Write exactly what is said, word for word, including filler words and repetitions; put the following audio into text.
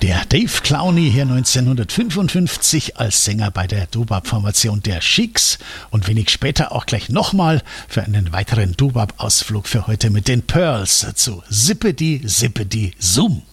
Der Dave Clowney hier neunzehnhundertfünfundfünfzig als Sänger bei der Doo-Wop-Formation der Chics und wenig später auch gleich nochmal für einen weiteren Doo-Wop-Ausflug für heute mit den Pearls zu Zippity Zippity Zoom.